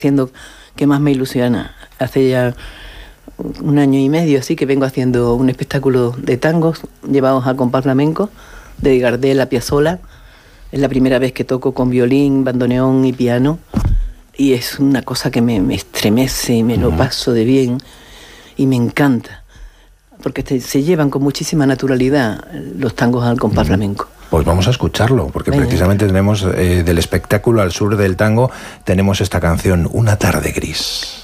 haciendo que más me ilusiona. Hace ya 1 año y medio así que vengo haciendo un espectáculo de tangos llevados al compás flamenco de Gardel a Piazzolla. Es la primera vez que toco con violín, bandoneón y piano, y es una cosa que me estremece y me lo paso de bien y me encanta, porque se llevan con muchísima naturalidad los tangos al compás flamenco. Pues vamos a escucharlo, porque precisamente tenemos del espectáculo Al sur del tango, tenemos esta canción, Una tarde gris.